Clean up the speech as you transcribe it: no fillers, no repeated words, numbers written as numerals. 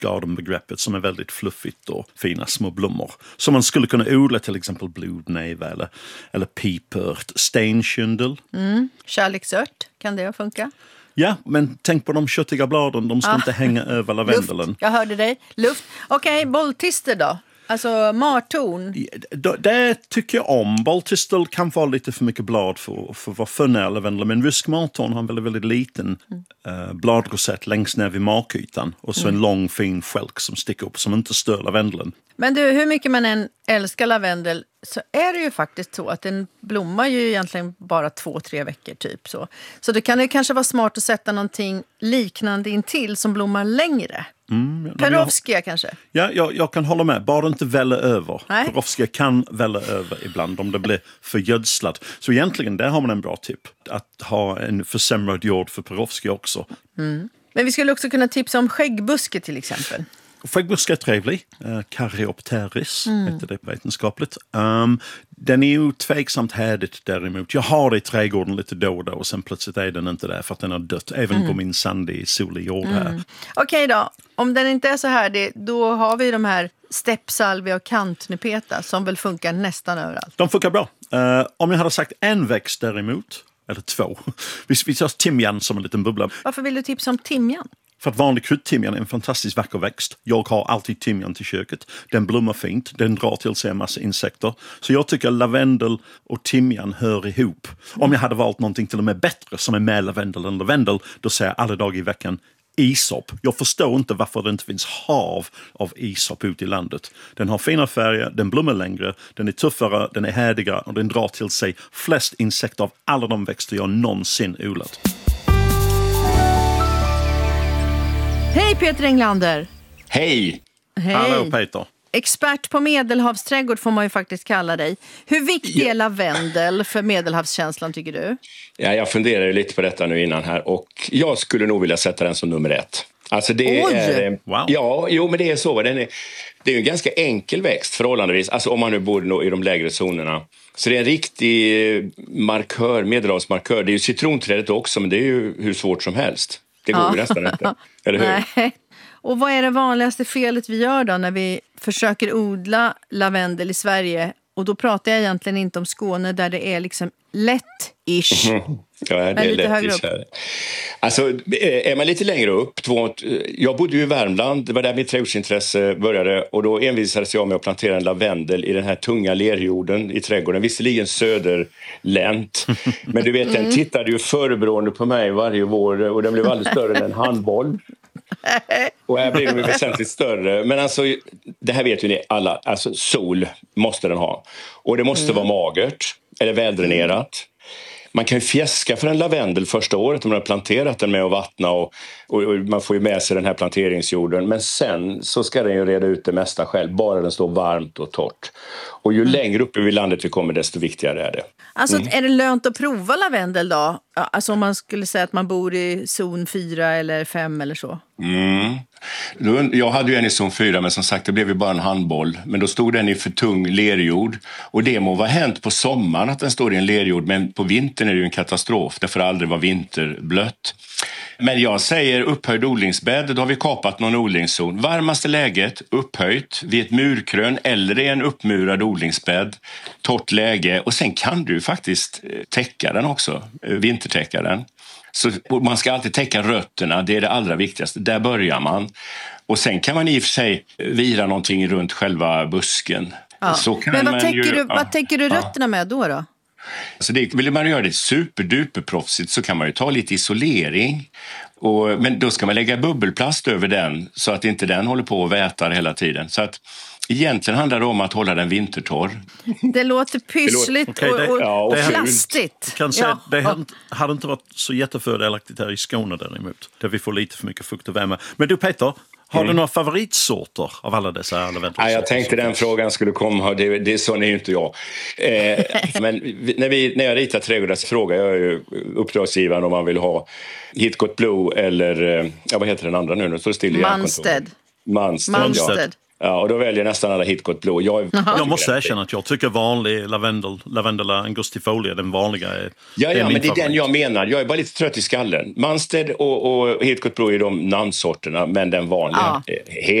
garden-begreppet som är väldigt fluffigt och fina små blommor. Så man skulle kunna odla till exempel blodneve eller pipört, stenkyndel. Kärleksört, kan det funka? Ja, men tänk på de köttiga bladen, de ska inte hänga över lavendelen. Luft, jag hörde dig. Luft. Okej, bolltister då? Alltså martorn. Det tycker jag om. Bolltistel kan vara lite för mycket blad för att vara för nära lavendel. Men rysk martorn har en väldigt, väldigt liten bladrosett längst ner vid makytan. Och så en lång fin skälk som sticker upp som inte stör lavendelen. Men du, hur mycket man än älskar lavendel så är det ju faktiskt så att den blommar ju egentligen bara 2-3 veckor typ så. Så det kan ju kanske vara smart att sätta någonting liknande intill som blommar längre. Perovskia kanske? Ja, jag kan hålla med. Bara inte välla över. Nej. Perovskia kan välla över ibland om det blir för gödslat. Så egentligen, där har man en bra tipp. Att ha en försämrad jord för perovskia också. Men vi skulle också kunna tipsa om skäggbuske till exempel. Skäggbuske är trevlig. Caryopteris heter det vetenskapligt. Den är ju tveksamt härdigt däremot. Jag har det i trädgården lite då och då och sen plötsligt är den inte där för att den har dött. Även på min sandig, solig jord här. Okej då, om den inte är så härdig då har vi de här steppsalvia och kantnepeta som väl funkar nästan överallt. De funkar bra. Om jag hade sagt en växt däremot, eller 2. Vi tar timjan som en liten bubbla. Varför vill du tipsa om timjan? För att vanlig kryddtimjan är en fantastiskt vacker växt. Jag har alltid timjan till köket. Den blommar fint. Den drar till sig en massa insekter. Så jag tycker lavendel och timjan hör ihop. Om jag hade valt någonting till och med bättre som är mer lavendel än lavendel, då säger jag alla dagar i veckan isop. Jag förstår inte varför det inte finns hav av isop ute i landet. Den har fina färger, den blommar längre, den är tuffare, den är härdigare och den drar till sig flest insekter av alla de växter jag någonsin odlat. Hej Peter Englander! Hej! Hej! Hallå Peter! Expert på medelhavsträdgård får man ju faktiskt kalla dig. Hur viktig är lavendel för medelhavskänslan tycker du? Ja, jag funderar lite på detta nu innan här och jag skulle nog vilja sätta den som nummer 1. Alltså det är... Wow. Ja, jo men det är så. Det är ju en ganska enkel växt förhållandevis. Alltså om man nu bor i de lägre zonerna. Så det är en riktig markör, medelhavsmarkör. Det är ju citronträdet också men det är ju hur svårt som helst. Det går ju nästan inte, eller hur? Nej. Och vad är det vanligaste felet vi gör då när vi försöker odla lavendel i Sverige? Och då pratar jag egentligen inte om Skåne där det är liksom lätt-ish. Ja, det är lätt-ish här. Alltså, är man lite längre upp... Jag bodde ju i Värmland, det var där mitt trädgårdsintresse började. Och då envisades jag med att plantera en lavendel i den här tunga lerjorden i trädgården. Visserligen söderlänt. Men du vet, den tittade ju förebrående på mig varje vår. Och den blev alldeles större än en handboll. Och här blir de ju väsentligt större. Men alltså, det här vet ju ni alla. Alltså, sol måste den ha. Och det måste vara magert eller väldränerat. Man kan ju fjäska för en lavendel första året om man har planterat den med att vattna och man får ju med sig den här planteringsjorden. Men sen så ska den ju reda ut det mesta själv, bara den står varmt och torrt. Och ju längre upp i landet vi kommer desto viktigare är det. Alltså är det lönt att prova lavendel då? Alltså om man skulle säga att man bor i zon 4 eller 5 eller så. Jag hade ju en i zon 4 men som sagt det blev ju bara en handboll. Men då stod den i för tung lerjord. Och det må vara hänt på sommaren att den står i en lerjord. Men på vintern är det ju en katastrof. Det får aldrig vara vinterblött. Men jag säger upphöjd odlingsbädd. Då har vi kapat någon odlingszon. Varmaste läget upphöjt vid ett murkrön eller i en uppmurad odlingsbädd. Torrt läge. Och sen kan du faktiskt täcka den också. Vintertäcka den. Så man ska alltid täcka rötterna, det är det allra viktigaste. Där börjar man. Och sen kan man i och för sig vira någonting runt själva busken. Ja. Så kan men vad vad täcker du rötterna med då? Så vill man göra det superduperproffsigt så kan man ju ta lite isolering. Men då ska man lägga bubbelplast över den så att inte den håller på och vätar hela tiden. Så att egentligen handlar det om att hålla den vintertorr. Det låter pyssligt och plastigt. Det hade inte varit så jättefördelaktigt här i Skåne däremot. Där vi får lite för mycket fukt och värme. Men du Peter, har du några favoritsorter av alla dessa lavendelsorter? Jag tänkte den frågan skulle komma. Det sån är ju inte jag. Men när jag ritar trädgårdar så frågar jag ju uppdragsgivaren om man vill ha Hitgot Blue eller vad heter den andra nu? Så still i Manstead. Manstead. Ja, och då väljer nästan alla Hitgot Blå. Jag måste erkänna att jag tycker vanlig lavendula angustifolia, den vanliga är Ja, men det är den jag menar. Jag är bara lite trött i skallen. Munstead och Hitgot Blå är de namnsorterna, men den vanliga